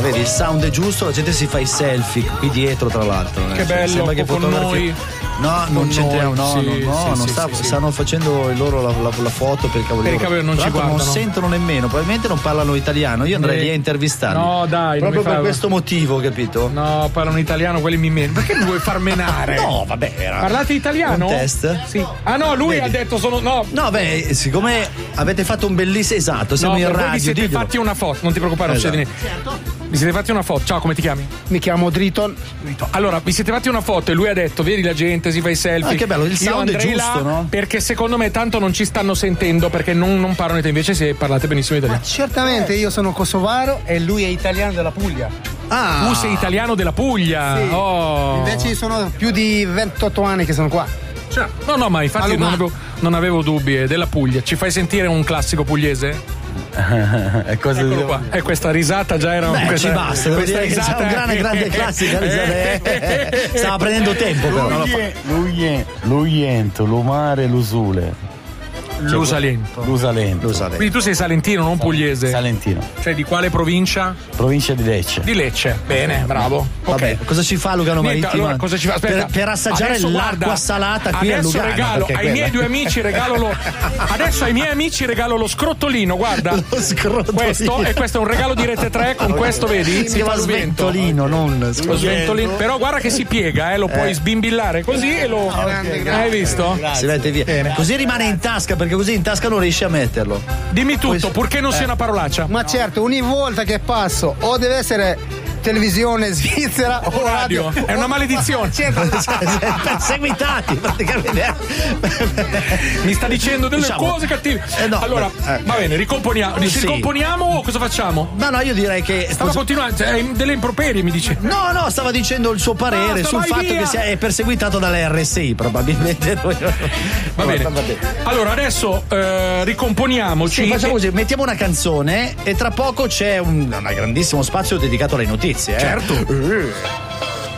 vedi, il sound è giusto, la gente si fa i selfie qui dietro, tra l'altro. Che bello, sembra che con noi. No, non c'entriamo, stanno facendo la foto per i cavoli. Per i cavoli non ci guardano. Non sentono nemmeno, probabilmente non parlano italiano. Io andrei lì a intervistarli. No, dai, proprio per questo motivo, capito? No, parlano italiano, quelli mi menano. Perché mi vuoi far menare? No, vabbè, parlate italiano? Un test? Sì. Ah no, lui ha detto no. No, beh, siccome avete fatto un bellissimo, esatto, siamo in radio. Vi siete fatti una foto, non ti preoccupare, non succede niente. Certo. Vi siete fatti una foto. Ciao, come ti chiami? Mi chiamo Driton. Allora, vi siete fatti una foto e lui ha detto: vedi la gente, si fa i selfie. Che bello, il sound è giusto, là, no? Perché secondo me tanto non ci stanno sentendo perché non parlano italiano. Invece se parlate benissimo italiano. Certamente, io sono kosovaro e lui è italiano della Puglia. Tu sei italiano della Puglia. Sì. Oh. Invece sono più di 28 anni che sono qua. Cioè, no, ma infatti non avevo dubbi. È della Puglia. Ci fai sentire un classico pugliese? Eccolo qua. E questa risata già era ci basta, devo dire che c'è un grande classica risata. Stava prendendo tempo però. L'Uiento, l'Umare, l'Usule. Lusalento. Quindi tu sei salentino, non pugliese? Salentino. Cioè di quale provincia? Provincia di Lecce. Di Lecce. Bene, bravo. Vabbè, cosa ci fa Lugano Marittimo? Allora, cosa ci fa? Aspetta, per assaggiare l'acqua salata qui a Lugano. Regalo ai miei due amici adesso ai miei amici regalo lo scrottolino, guarda. Lo scrottolino. Questo è un regalo di Rete 3 con questo, vedi? Si chiama sventolino, non lo sventolino. Però guarda che si piega, lo puoi sbimbillare così e lo hai visto? Si mette via. Così rimane in tasca, perché così in tasca non riesci a metterlo. Dimmi tutto, purché non sia una parolaccia. Ma certo, ogni volta che passo o deve essere televisione svizzera o radio. È una maledizione. Perseguitati praticamente. Mi sta dicendo delle cose cattive. No, allora, va bene, ricomponiamo. Ci ricomponiamo o cosa facciamo? No, io direi che stava continuando, delle improperie mi dice. No, stava dicendo il suo parere sul fatto che è perseguitato dalle RSI probabilmente. Va bene. Allora adesso ricomponiamoci. Sì, facciamo così, mettiamo una canzone e tra poco c'è un grandissimo spazio dedicato alle notizie. Certo.